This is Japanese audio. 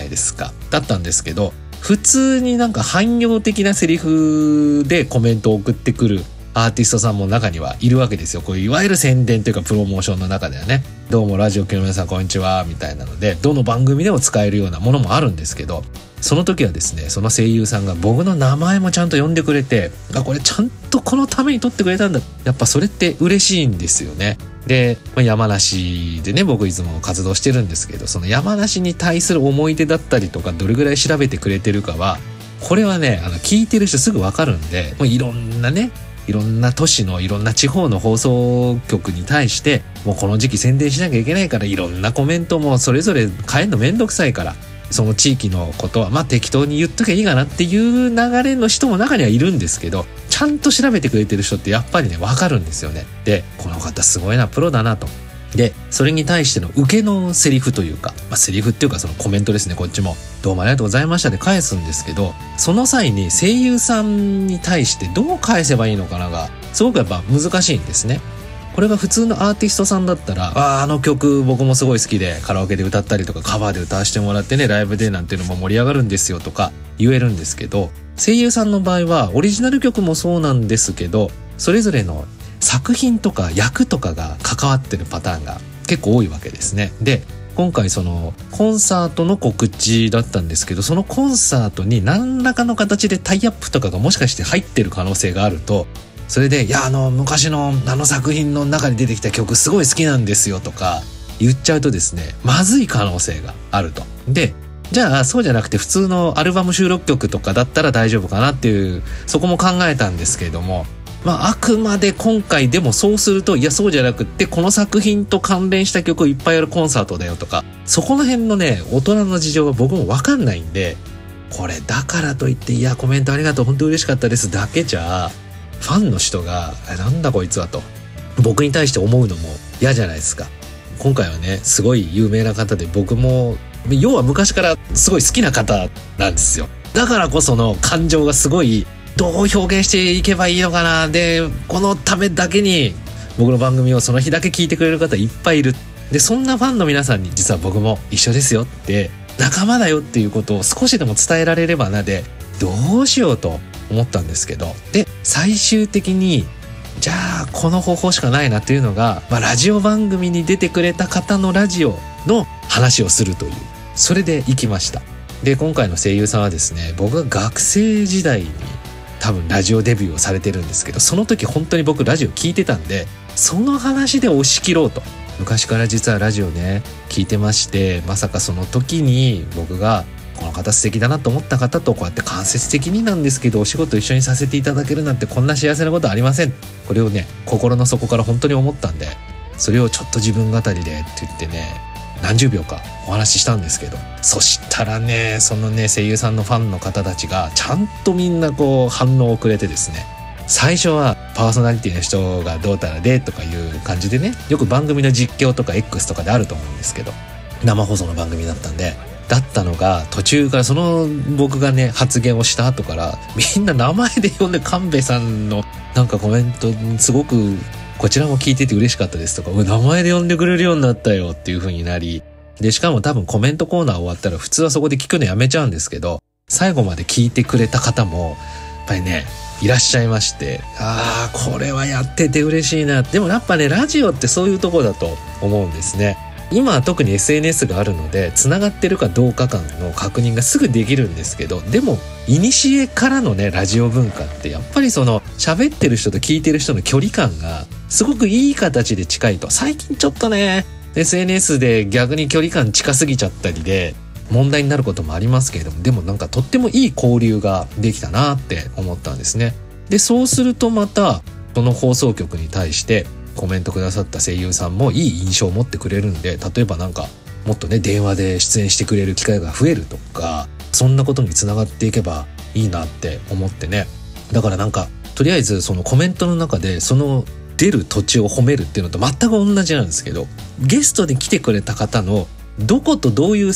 ないですか。だったんですけど、普通になんか汎用的なセリフでコメントを送ってくるアーティストさんも中にはいるわけですよ。こういういわゆる宣伝というかプロモーションの中ではね、どうもラジオ系の皆さんこんにちはみたいなので、どの番組でも使えるようなものもあるんですけど、その時はですね、その声優さんが僕の名前もちゃんと呼んでくれて、これちゃんとこのために撮ってくれたんだ。やっぱそれって嬉しいんですよね。で、山梨でね、僕いつも活動してるんですけど、その山梨に対する思い出だったりとか、どれぐらい調べてくれてるかは、これはね、聞いてる人すぐわかるんで、もういろんな都市のいろんな地方の放送局に対して、もうこの時期宣伝しなきゃいけないから、いろんなコメントもそれぞれ変えるのめんどくさいから、その地域のことは適当に言っときゃいいかなっていう流れの人も中にはいるんですけど、ちゃんと調べてくれてる人ってやっぱりね、わかるんですよね。で、この方すごいな、プロだなと。で、それに対しての受けのセリフというか、セリフっていうかそのコメントですね、こっちもどうもありがとうございましたで返すんですけど、その際に声優さんに対してどう返せばいいのかながすごくやっぱ難しいんですね。これが普通のアーティストさんだったら、あの曲僕もすごい好きでカラオケで歌ったりとかカバーで歌わせてもらってね、ライブでなんていうのも盛り上がるんですよとか言えるんですけど、声優さんの場合はオリジナル曲もそうなんですけど、それぞれの作品とか役とかが関わってるパターンが結構多いわけですね。で、今回そのコンサートの告知だったんですけど、そのコンサートに何らかの形でタイアップとかがもしかして入ってる可能性があると、それで、いや、昔の作品の中に出てきた曲すごい好きなんですよとか言っちゃうとですね、まずい可能性があると。で、じゃあそうじゃなくて普通のアルバム収録曲とかだったら大丈夫かなっていう、そこも考えたんですけれども、あくまで今回でもそうすると、いやそうじゃなくってこの作品と関連した曲をいっぱいやるコンサートだよとか、そこの辺のね、大人の事情が僕もわかんないんで、これだからといって、いやコメントありがとう本当嬉しかったですだけじゃ、ファンの人がなんだこいつはと僕に対して思うのも嫌じゃないですか。今回はね、すごい有名な方で、僕も要は昔からすごい好きな方なんですよ。だからこその感情がすごい、どう表現していけばいいのかな、でこのためだけに僕の番組をその日だけ聞いてくれる方いっぱいいる。で、そんなファンの皆さんに実は僕も一緒ですよって、仲間だよっていうことを少しでも伝えられればなで、どうしようと思ったんですけど、で最終的にじゃあこの方法しかないなっていうのが、ラジオ番組に出てくれた方のラジオの話をするという、それで行きました。で、今回の声優さんはですね、僕が学生時代に多分ラジオデビューをされてるんですけど、その時本当に僕ラジオ聞いてたんで、その話で押し切ろうと。昔から実はラジオね聞いてまして、まさかその時に僕がこの方素敵だなと思った方とこうやって間接的になんですけどお仕事一緒にさせていただけるなんて、こんな幸せなことありません。これをね、心の底から本当に思ったんで、それをちょっと自分語りでって言ってね、何十秒かお話ししたんですけど、そしたらね、そのね声優さんのファンの方たちがちゃんとみんなこう反応をくれてですね、最初はパーソナリティの人がどうたらでとかいう感じでね、よく番組の実況とか X とかであると思うんですけど、生放送の番組だったのが、途中からその僕がね発言をした後からみんな名前で呼んで、神戸さんのなんかコメントすごくこちらも聞いてて嬉しかったですとか、名前で呼んでくれるようになったよっていう風になり、でしかも多分コメントコーナー終わったら普通はそこで聞くのやめちゃうんですけど、最後まで聞いてくれた方もやっぱりねいらっしゃいまして、これはやってて嬉しいな。でもやっぱね、ラジオってそういうとこだと思うんですね。今は特に SNS があるので繋がってるかどうか間の確認がすぐできるんですけど、でも古からのねラジオ文化ってやっぱりその喋ってる人と聞いてる人の距離感がすごくいい形で近いと。最近ちょっとね SNS で逆に距離感近すぎちゃったりで問題になることもありますけれども、でもなんかとってもいい交流ができたなって思ったんですね。で、そうするとまたその放送局に対してコメントくださった声優さんもいい印象を持ってくれるんで、例えばなんかもっとね電話で出演してくれる機会が増えるとか、そんなことにつながっていけばいいなって思ってね。だからなんかとりあえずそのコメントの中でその出る土地を褒めるっていうのと全く同じなんですけど、ゲストで来てくれた方のどことどういう